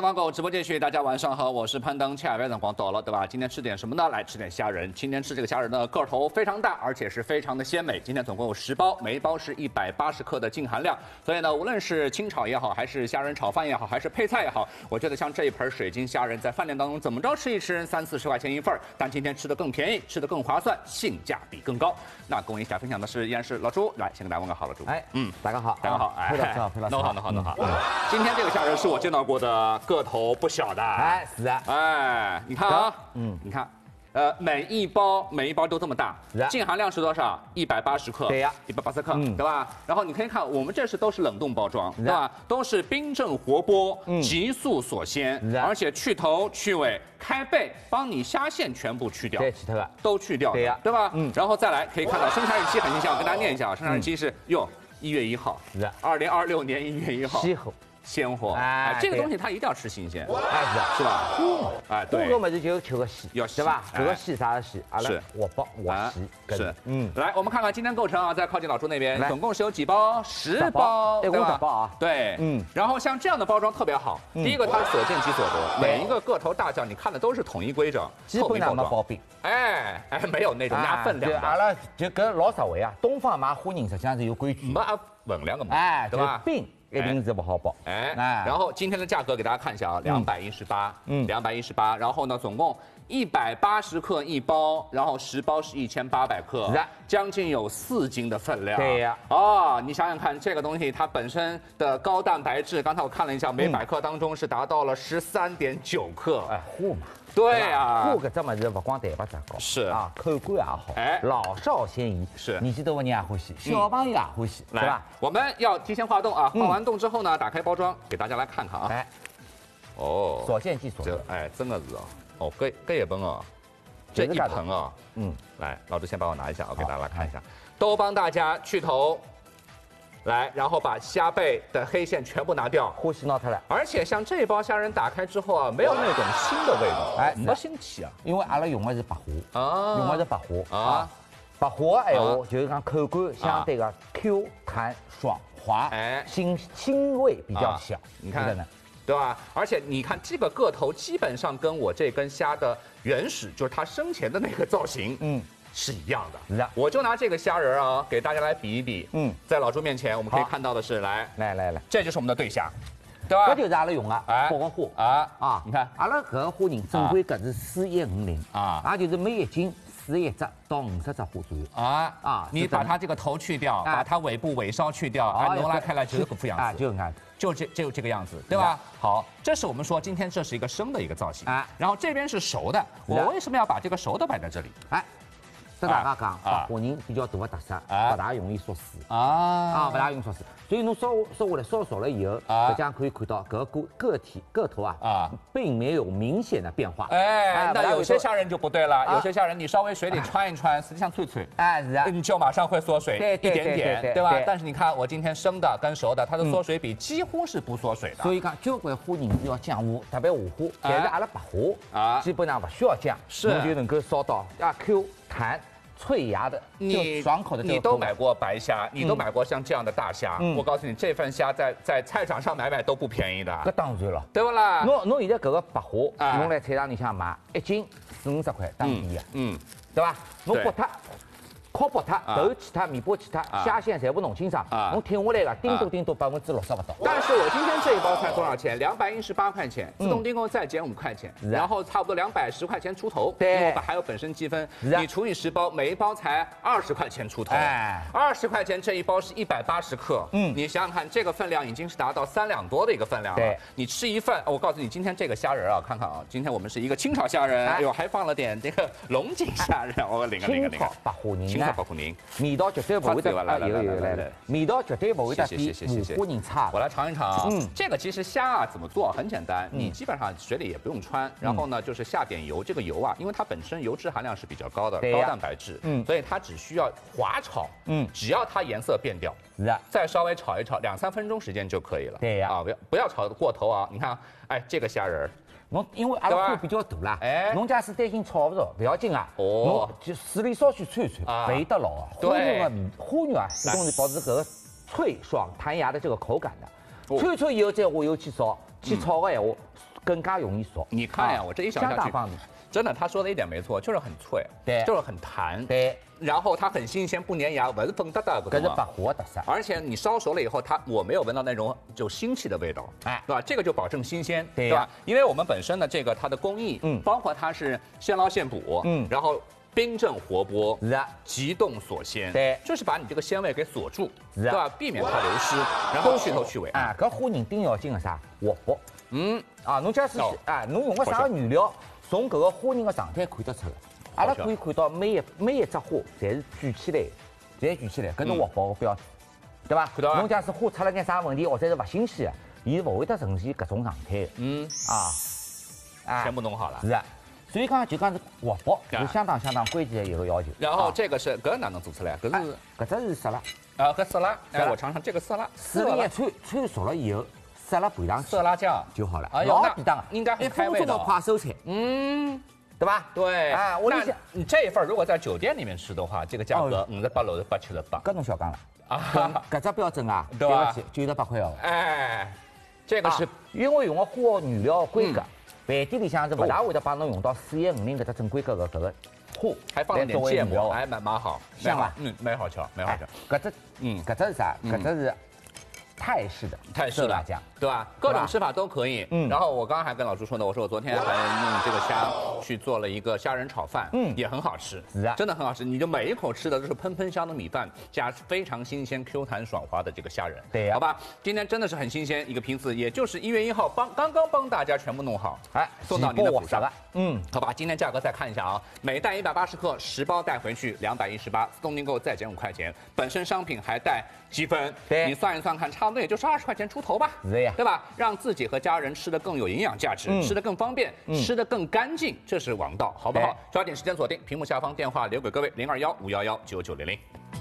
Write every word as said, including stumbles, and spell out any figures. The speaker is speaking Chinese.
网购直播间区，大家晚上好，我是攀登。切尔外的光到了，对吧？今天吃点什么呢？来吃点虾仁。今天吃这个虾仁呢，个头非常大，而且是非常的鲜美。今天总共有十包，每一包是一百八十克的净含量。所以呢，无论是清炒也好，还是虾仁炒饭也好，还是配菜也好，我觉得像这一盆水晶虾仁，在饭店当中怎么着吃一吃，三四十块钱一份儿，但今天吃的更便宜，吃的更划算，性价比更高。那跟我一起来分享的是依然是老朱，来先跟大家问个好，老朱。 哎，嗯，大家好， 大家好，哎， 裴老师好，裴老师好， 弄好，弄好，弄好。今天这个虾仁是我见到过的个头不小的。 哎，是啊， 哎，你看啊，嗯，你看，呃，每一包每一包都这么大，净含量是多少？一百八十克。 对呀， 一百八十克，对吧？然后你可以看，我们这是都是冷冻包装，对吧？都是冰镇活剥，急速锁鲜，而且去头去尾。开背，帮你虾线全部去掉， 对，去头了， 都去掉， 对呀， 对吧？嗯，然后再来可以看到生产日期很形象，我跟大家念一下啊，生产日期是哟一月一号，是二零二六年一月一号， 西湖。 鲜货，哎，这个东西它一定要吃新鲜， 哎是是吧？哎，对， 这个么子就求个细， 要对吧？这个细啥细？ 是我包我细， 是，嗯，来，我们看看今天构成啊，在靠近老朱那边，总共是有几包？十包， 对吧？十包啊， 对，嗯。然后像这样的包装特别好，第一个它是所见即所得，每一个个头大小你看的都是统一规整， 基本上没包冰， 哎哎，没有那种压分量的。 阿拉就跟老实话啊，东方买花人实际上是有规矩， 没分量的嘛， 哎， 对吧？ 冰。一定是不好包， 哎，然后今天的价格给大家看一下啊，两百一十八，嗯，两百一十八，然后呢，总共一百八十克一包，然后十包是一千八百克， 是的， 将近有四斤的分量， 对呀， 哦，你想想看，这个东西它本身的高蛋白质，刚才我看了一下，每百克当中是达到了十三点九克， 哎，货嘛。 对呀， 货搿只物事不光蛋白质高， 是啊，口感也好，哎，老少咸宜， 是年纪大的人也欢喜，小朋友也欢喜，对吧？ 我们要提前化冻啊，化完冻之后呢，打开包装给大家来看看啊。哎，哦， 所见即所得， 哎，真的是哦，哦，这这一盆哦，这一盆哦，嗯，来，老朱先帮我拿一下，我给大家来看一下，都帮大家去头。来，然后把虾背的黑线全部拿掉， 呼吸拿出来。 而且像这一包虾仁打开之后啊，没有那种腥的味道，哎，没腥气啊， 因为阿拉用的是白虾，啊，用的是白虾啊， 白虾哎话就是讲口感相对的 Q 弹爽滑，哎，腥腥味比较小， 你看呢，对吧？而且你看这个个头基本上跟我这根虾的原始，就是它生前的那个造型，嗯。是一样的，是我就拿这个虾仁啊，给大家来比一比。嗯，在老朱面前，我们可以看到的是，来来来来， 这就是我们的对虾，对吧？ 这就是阿拉用的爆个花啊啊！ 你看， 阿拉搿个花仁正规格是四一五零啊，也就是每一斤四一只到五十只花左右啊啊！你把它这个头去掉，把它尾部尾梢去掉，哎，挪拉开来就是个副样子， 就看， 就这就这个样子，对吧？好，这是我们说今天这是一个生的一个造型啊，然后这边是熟的，我为什么要把这个熟的摆在这里？哎。 跟大家讲，白虾仁比较大的特色，不大容易缩水啊啊，不大容易缩水。所以侬烧烧下来烧熟了以后，实际上可以看到搿个个体个头啊啊，并没有明显的变化。 哎，那有些虾仁就不对了，有些虾仁你稍微水里穿一穿，实际上脆脆，哎是啊，你就马上会缩水一点点，对吧？但是你看我今天生的跟熟的，它的缩水比几乎是不缩水的。 所以讲，交关虾仁要降湖，特别下虾，但是阿拉白虾啊，基本上不需要降，侬就能够烧到啊 Q 弹。脆牙的， 你爽口的， 你都买过白虾，你都买过像这样的大虾。我告诉你，这份虾在在菜场上买买都不便宜的。 这当然了， 对不啦？ 侬侬现在搿个白虾，侬来菜场里向买一斤四五十块当地的，嗯，对吧？侬剥它。烤剥它，头去它，尾巴去它，虾线全部弄清爽。侬停下来个，顶多顶多百分之六十不到。 但是我今天这一包才多少钱？两百一十八块钱，自动订购再减五块钱，然后差不多两百十块钱出头。对，因为还有本身积分，你除以十包，每一包才二十块钱出头。哎，二十块钱这一包是一百八十克。嗯，你想想看，这个分量已经是达到三两多的一个分量了。对，你吃一份，我告诉你，今天这个虾仁啊，看看啊，今天我们是一个清炒虾仁，哎呦，还放了点这个龙井虾仁，我领个领个领个。 清炒白虾仁。 保护您， 味道绝对不会的， 来来来来来， 味道绝对不会的比五花仁差。 我来尝一尝，嗯，这个其实虾啊怎么做很简单，你基本上水里也不用穿，然后呢就是下点油，这个油啊，因为它本身油脂含量是比较高的，高蛋白质，嗯，所以它只需要滑炒，嗯，只要它颜色变掉，是啊，再稍微炒一炒，两三分钟时间就可以了。对呀，啊，不要不要炒过头啊，你看，哎，这个虾仁。 侬因为阿拉火比较大啦，哎，侬假使担心炒不着，不要紧啊。哦，侬就水里稍许汆一汆，肥得牢啊。花肉啊，花肉啊，始终是保持搿个脆爽弹牙的这个口感的。汆一汆以后再下油去烧，去炒个闲话， 更加容易熟。 你看呀，我这一小下去， 相当方便。 真的，他说的一点没错，就是很脆， 对， 就是很弹， 对。 然后它很新鲜，不粘牙，不是粉哒哒的。 这是百合特色。 而且你烧熟了以后，它我没有闻到那种就腥气的味道，哎，对吧？这个就保证新鲜，对吧？因为我们本身的这个它的工艺，嗯，包括它是现捞现补，嗯，然后冰镇活剥， 是啊， 急冻锁鲜， 对， 就是把你这个鲜味给锁住，对吧？避免它流失，然后去头去尾。 啊，搿花人丁要紧个啥？活剥。嗯，啊，侬假使啊，侬用个啥个原料，从搿个花人个状态看得出来。阿拉可以看到每一每一只花侪是举起来，侪举起来，搿是活剥个标志，对吧？侬假使花出了眼啥问题，或者是勿新鲜个，伊是勿会得呈现搿种状态的。嗯，啊， 啊，全部弄好了。 是啊，所以讲就讲是活剥是相当相当关键的一个要求。 然后这个是搿哪能做出来？搿是搿只是色拉啊，搿色拉。哎，我尝尝这个色拉， 色拉汆汆熟了以后，色拉拌上色拉酱就好了。老便当， 应该很开胃的。 一分钟的快手菜。嗯。对吧？ 对，哎，我理解。你这一份如果在酒店里面吃的话，这个价格五十八、六十八、七十八， 搿侬小讲了啊！搿只标准啊，对不起，九十八块哦。 哎，这个是因为用个花原料规格，饭店里向是不大会得帮侬用到四一五零搿只正规格个搿个花， 还放了点芥末，哎，蛮蛮好， 香吧？ 嗯，蛮好吃，蛮好吃。 搿只，嗯，搿只是啥？搿只是泰式的泰式辣酱，对吧？各种吃法都可以。嗯，然后我刚刚还跟老朱说呢，我说我昨天还用这个虾去做了一个虾仁炒饭，嗯，也很好吃，是啊，真的很好吃。你就每一口吃的都是喷喷香的米饭，加非常新鲜、Q 弹爽滑的这个虾仁， 对呀， 好吧？今天真的是很新鲜一个批次，也就是一月一号帮刚刚帮大家全部弄好，哎，送到您的府上。嗯，好吧，今天价格再看一下啊，每袋一百八十克，十包带回去两百一十八，自动订购再减五块钱，本身商品还带积分， 对， 你算一算看，差不多也就是二十块钱出头吧， 是呀， 对吧？让自己和家人吃的更有营养价值，嗯、吃的更方便，嗯、吃的更干净，这是王道，好不好？抓紧时间锁定屏幕下方电话留给各位零二幺五幺幺九九零零。